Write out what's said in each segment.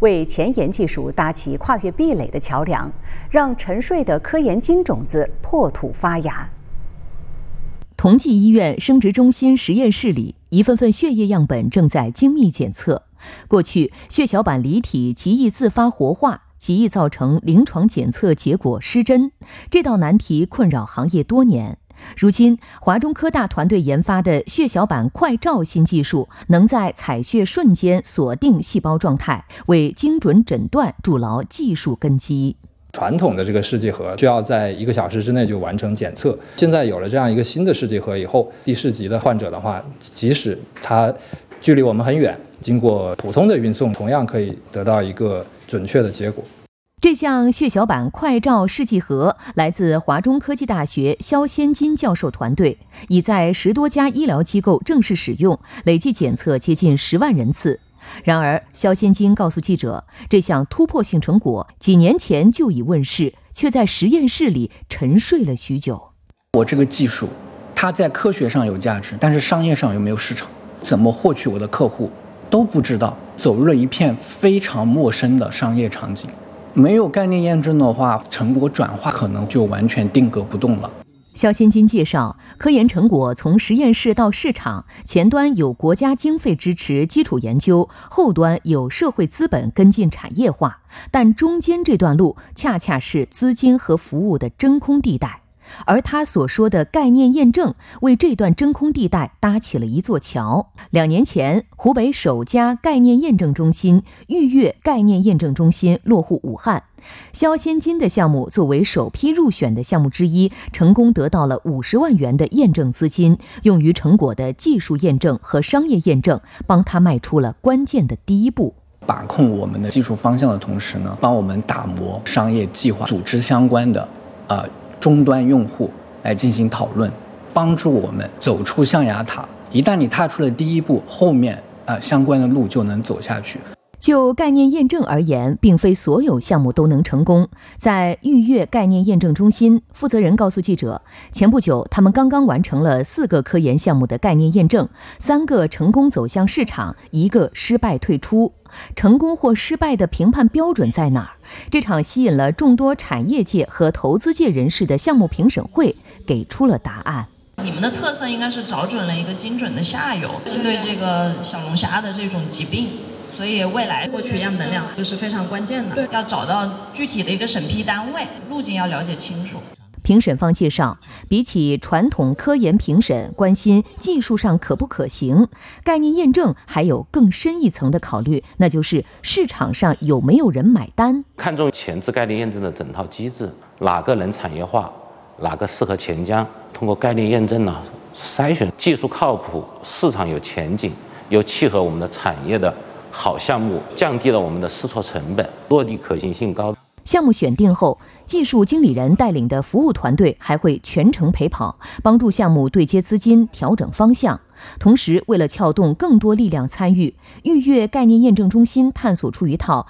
为前沿技术搭起跨越壁垒的桥梁，让沉睡的科研金种子破土发芽。 同济医院生殖中心实验室里，一份份血液样本正在精密检测。过去，血小板离体极易自发活化，极易造成临床检测结果失真，这道难题困扰行业多年。如今，华中科大团队研发的血小板快照新技术，能在采血瞬间锁定细胞状态，为精准诊断筑牢技术根基。 传统的这个试剂盒需要在1个小时之内就完成检测，现在有了这样一个新的试剂盒以后，第4级的患者的话，即使他距离我们很远，经过普通的运送，同样可以得到一个准确的结果。 这项血小板快照试剂盒来自华中科技大学肖先金教授团队，已在10多家医疗机构正式使用，累计检测接近10万人次。然而，肖先金告诉记者，这项突破性成果几年前就已问世，却在实验室里沉睡了许久。 我这个技术，它在科学上有价值，但是商业上有没有市场？怎么获取我的客户都不知道，走入了一片非常陌生的商业场景。没有概念验证的话，成果转化可能就完全定格不动了。 肖先金介绍，科研成果从实验室到市场，前端有国家经费支持基础研究，后端有社会资本跟进产业化，但中间这段路恰恰是资金和服务的真空地带。而他所说的概念验证，为这段真空地带搭起了一座桥。2年前，湖北首家概念验证中心豫粤概念验证中心落户武汉。肖先金的项目作为首批入选的项目之一，成功得到了50万元的验证资金，用于成果的技术验证和商业验证，帮他迈出了关键的第一步。 把控我们的技术方向的同时呢，帮我们打磨商业计划，组织相关的终端用户来进行讨论，帮助我们走出象牙塔。一旦你踏出了第一步，后面相关的路就能走下去。 就概念验证而言，并非所有项目都能成功。在豫粤概念验证中心，负责人告诉记者，前不久他们刚刚完成了4个科研项目的概念验证，3个成功走向市场，1个失败退出。成功或失败的评判标准在哪儿？这场吸引了众多产业界和投资界人士的项目评审会给出了答案。 你们的特色应该是找准了一个精准的下游，针对这个小龙虾的这种疾病，所以未来获取样本量就是非常关键的，要找到具体的一个审批单位，路径要了解清楚。 评审方介绍，比起传统科研评审关心技术上可不可行，概念验证还有更深一层的考虑，那就是市场上有没有人买单。 看重前置概念验证的整套机制，哪个能产业化，哪个适合钱江，通过概念验证呢，筛选技术靠谱、市场有前景、又契合我们的产业的好项目，降低了我们的试错成本，落地可行性高。 项目选定后，技术经理人带领的服务团队还会全程陪跑，帮助项目对接资金、调整方向。同时，为了撬动更多力量参与，豫粤概念验证中心探索出一套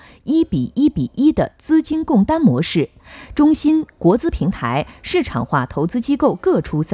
1:1:1的资金共担模式，中心、国资平台、市场化投资机构各出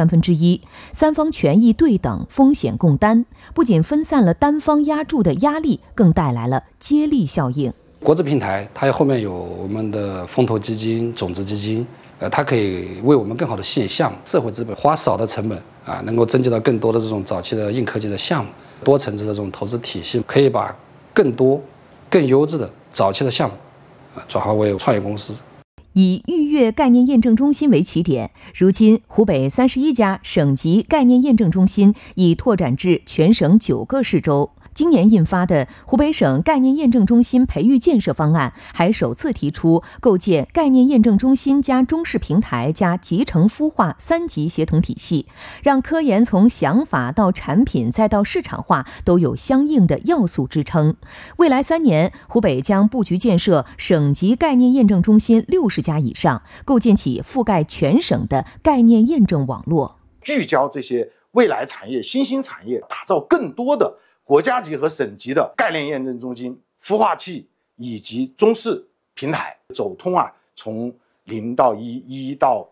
1/3，3方权益对等，风险共担，不仅分散了单方压注的压力，更带来了接力效应。 国资平台它后面有我们的风投基金、种子基金，它可以为我们更好的吸引项目，社会资本花少的成本能够增加到更多的这种早期的硬科技的项目，多层次的这种投资体系，可以把更多、更优质的早期的项目转化为创业公司。 以豫粤概念验证中心为起点，如今湖北31家省级概念验证中心已拓展至全省9个市州。今年印发的湖北省概念验证中心培育建设方案，还首次提出构建概念验证中心加中试平台加集成孵化3级协同体系，让科研从想法到产品再到市场化都有相应的要素支撑。未来3年，湖北将布局建设省级概念验证中心60家以上，构建起覆盖全省的概念验证网络， 聚焦这些未来产业、新兴产业，打造更多的国家级和省级的概念验证中心、孵化器以及中试平台，走通从0到1、1到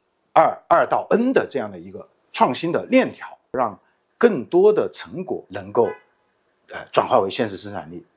2、2到 N 的这样的一个创新的链条，让更多的成果能够转化为现实生产力。